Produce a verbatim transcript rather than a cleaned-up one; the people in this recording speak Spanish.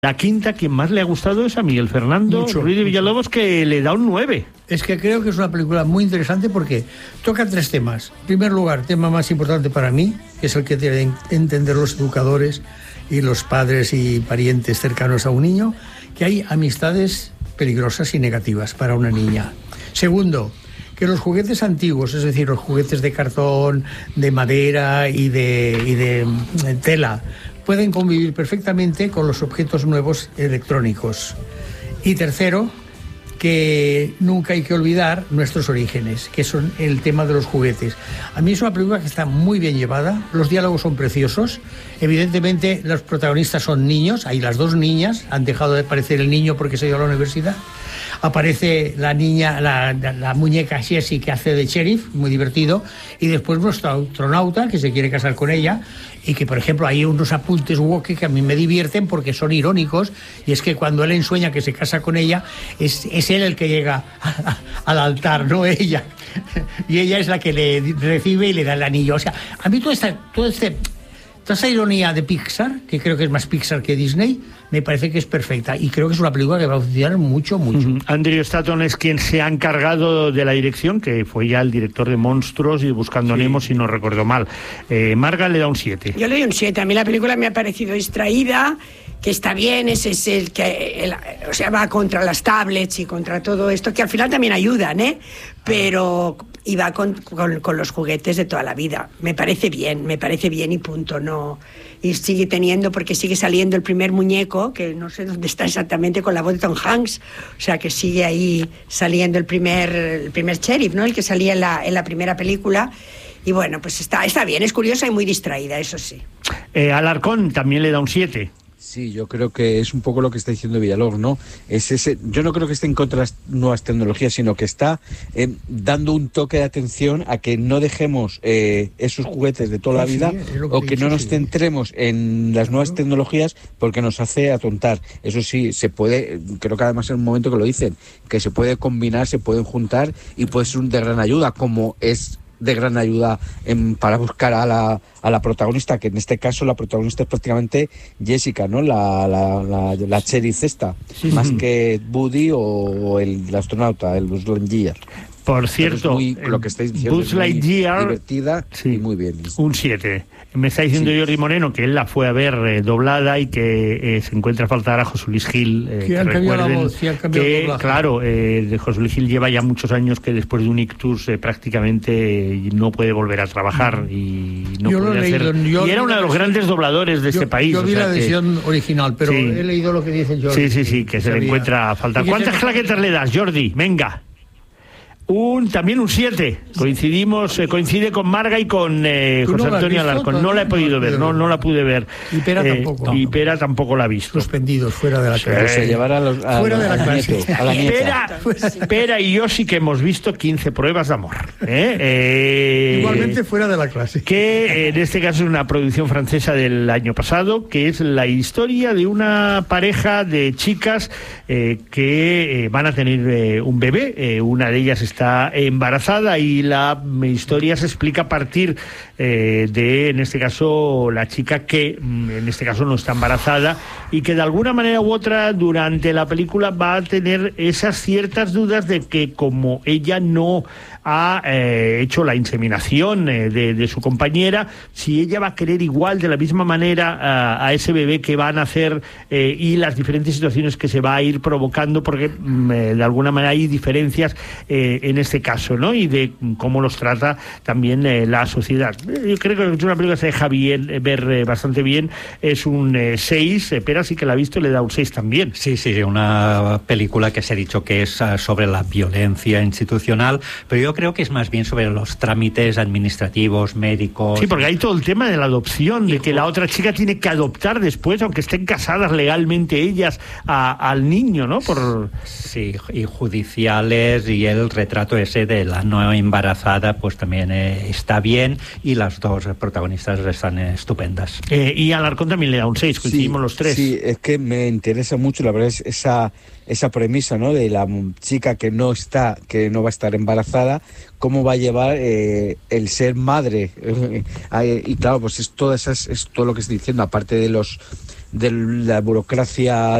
La quinta, quien más le ha gustado es a Miguel Fernando mucho, Ruiz de Villalobos, mucho. Que le da un nueve. Es que creo que es una película muy interesante porque toca tres temas. En primer lugar, tema más importante para mí, que es el que deben entender los educadores y los padres y parientes cercanos a un niño, que hay amistades peligrosas y negativas para una niña. Segundo, que los juguetes antiguos, es decir, los juguetes de cartón, de madera y de, y de tela, pueden convivir perfectamente con los objetos nuevos electrónicos. Y tercero, que nunca hay que olvidar nuestros orígenes, que son el tema de los juguetes. A mí es una película que está muy bien llevada, los diálogos son preciosos, evidentemente los protagonistas son niños, hay las dos niñas, han dejado de aparecer el niño porque se ha ido a la universidad. Aparece la niña, la, la, la muñeca Jessie, que hace de sheriff, muy divertido, y después nuestro astronauta, que se quiere casar con ella, y que, por ejemplo, hay unos apuntes woke que a mí me divierten porque son irónicos, y es que cuando él ensueña que se casa con ella, es, es él el que llega a, a, al altar, no ella. Y ella es la que le recibe y le da el anillo. O sea, a mí todo esta, todo este... Toda esa ironía de Pixar, que creo que es más Pixar que Disney, me parece que es perfecta. Y creo que es una película que va a funcionar mucho, mucho. Uh-huh. Andrew Stanton es quien se ha encargado de la dirección, que fue ya el director de Monstruos y Buscando sí. Nemo, si no recuerdo mal. Eh, Marga le da un siete. Yo le doy un siete. A mí la película me ha parecido distraída, que está bien, ese es el que el, o sea, va contra las tablets y contra todo esto, que al final también ayudan, ¿eh? Pero... y va con, con, con los juguetes de toda la vida. Me parece bien, me parece bien y punto. No, y sigue teniendo, porque sigue saliendo el primer muñeco, que no sé dónde está exactamente, con la voz de Tom Hanks, o sea que sigue ahí saliendo el primer, el primer sheriff, ¿no? El que salía en la, en la primera película. Y bueno, pues está, está bien, es curiosa y muy distraída, eso sí. Eh, Alarcón también le da un siete. Sí, yo creo que es un poco lo que está diciendo Villalobos, ¿no? Es ese, yo no creo que esté en contra de las nuevas tecnologías, sino que está eh, dando un toque de atención a que no dejemos eh, esos juguetes de toda la vida, sí, o que no nos centremos en las nuevas tecnologías porque nos hace atontar. Eso sí, se puede, creo que además en un momento que lo dicen, que se puede combinar, se pueden juntar y puede ser de gran ayuda, como es de gran ayuda en, para buscar a la, a la protagonista, que en este caso la protagonista es prácticamente Jessica, ¿no? La, la, la, la sheriff esta, sí, más sí. que Woody o el, el astronauta, el Buzz Lightyear. Por cierto, muy, lo que estáis diciendo Buzz Lightyear, divertida sí, y muy bien. Un siete. Me está diciendo sí. Jordi Moreno que él la fue a ver eh, doblada y que eh, se encuentra a faltar a José Luis Gil. Eh, que, han cambiado la voz, sí, han cambiado que, el claro, eh, José Luis Gil lleva ya muchos años que después de un ictus eh, prácticamente eh, no puede volver a trabajar y no yo puede lo he hacer. Leído, yo y era uno de los grandes dobladores de yo, este país. Yo vi o sea la edición que, original, pero sí. he leído lo que dice Jordi. Sí, sí, sí, que, que se sabía. Le encuentra a faltar. ¿Cuántas claquetas le das, Jordi? Venga. Un, también un siete. Coincidimos, eh, coincide con Marga y con eh, José no Antonio Alarcón. No la he podido ver, no, no la pude ver. Y Pera eh, tampoco. Y Pera tampoco la ha visto. Suspendidos, fuera de la clase. Se llevará a los, a, fuera de la clase. Nieto, a la Pera, Pera y yo sí que hemos visto quince pruebas de amor. ¿eh? Eh, Igualmente fuera de la clase. Que en este caso es una producción francesa del año pasado, que es la historia de una pareja de chicas eh, que eh, van a tener eh, un bebé. Eh, una de ellas está embarazada y la historia se explica a partir eh, de, en este caso, la chica que en este caso no está embarazada y que de alguna manera u otra durante la película va a tener esas ciertas dudas de que como ella no ha eh, hecho la inseminación eh, de, de su compañera, si ella va a querer igual de la misma manera a, a ese bebé que va a nacer eh, y las diferentes situaciones que se va a ir provocando, porque mm, eh, de alguna manera hay diferencias eh, en este caso, ¿no? Y de cómo los trata también eh, la sociedad. Yo creo que es una película que se deja bien, eh, ver eh, bastante bien. Es un seis, eh, Pera sí que la ha visto y le da un seis también. Sí, sí, una película que se ha dicho que es uh, sobre la violencia institucional, pero yo creo que es más bien sobre los trámites administrativos, médicos. Sí, porque hay todo el tema de la adopción, de que la otra chica tiene que adoptar después, aunque estén casadas legalmente ellas, a, al niño, ¿no? Por... Sí, y judiciales, y el retrato ese de la no embarazada, pues también eh, está bien, y las dos protagonistas están eh, estupendas. Eh, y Alarcón también le da un seis, coincidimos sí, los tres. Sí, es que me interesa mucho, la verdad, es esa... esa premisa, ¿no? De la chica que no está, que no va a estar embarazada, cómo va a llevar eh, el ser madre. Y claro, pues es todo, esas, es todo lo que estoy diciendo, aparte de los de la burocracia